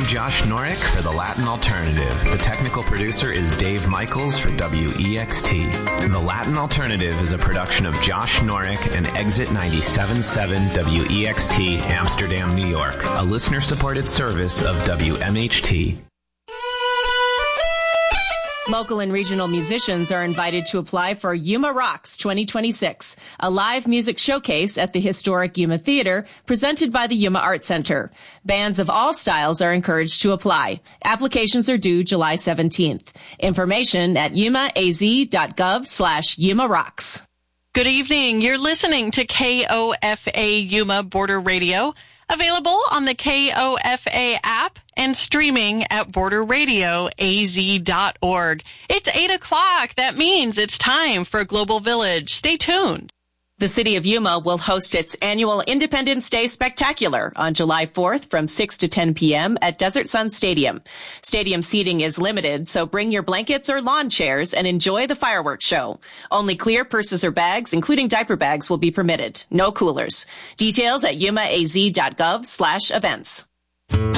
Josh Norick for The Latin Alternative. The technical producer is Dave Michaels for WEXT. The Latin Alternative is a production of Josh Norick and Exit 97.7 WEXT, Amsterdam, New York, a listener-supported service of WMHT. Local and regional musicians are invited to apply for Yuma Rocks 2026, a live music showcase at the historic Yuma Theater presented by the Yuma Art Center. Bands of all styles are encouraged to apply. Applications are due July 17th. Information at yumaaz.gov/Yuma Rocks. Good evening. You're listening to KOFA Yuma Border Radio, available on the KOFA app and streaming at borderradioaz.org. It's 8 o'clock. That means it's time for Global Village. Stay tuned. The city of Yuma will host its annual Independence Day Spectacular on July 4th from 6 to 10 p.m. at Desert Sun Stadium. Stadium seating is limited, so bring your blankets or lawn chairs and enjoy the fireworks show. Only clear purses or bags, including diaper bags, will be permitted. No coolers. Details at yumaaz.gov/events.